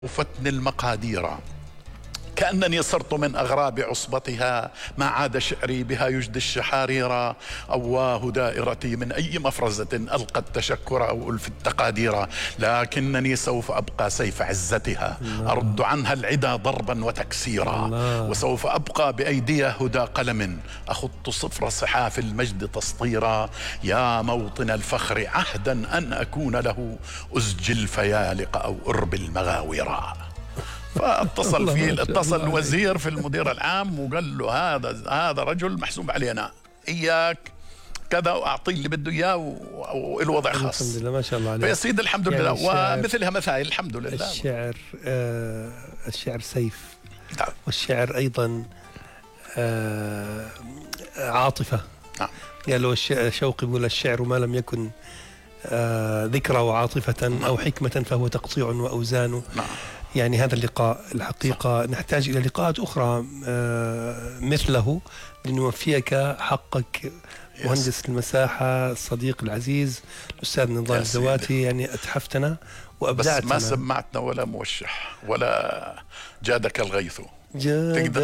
فتن المقادير كأنني صرت من أغراب عصبتها، ما عاد شعري بها يجدي الشحارير. أواه دائرتي من أي مفرزة ألقت تشكر أو ألف التقادير، لكنني سوف أبقى سيف عزتها أرد عنها العدا ضربا وتكسيرا، وسوف أبقى بأيدي هدى قلم أخط صفر صحاف المجد تسطيرا. يا موطن الفخر عهدا أن أكون له أزجي الفيالق أو أربي المغاورا. اتصل الوزير في المدير العام وقال له هذا رجل محسوب علينا، إياك كذا وأعطيه اللي بده إياه والوضع خاص. الحمد لله ما شاء الله عليك يا سيدي الحمد لله. ومثلها مثايل الحمد لله. الشعر سيف، والشعر أيضا عاطفة. يعني لو شوقي يقول الشعر ما لم يكن ذكرى وعاطفة أو حكمة فهو تقطيع وأوزان. يعني هذا اللقاء الحقيقة نحتاج إلى لقاءات أخرى مثله لنوفيك حقك. مهندس المساحة الصديق العزيز الأستاذ نضال الزواتي، يعني أتحفتنا وأبدعتنا، بس ما سمعتنا ولا موشح ولا جادك الغيث.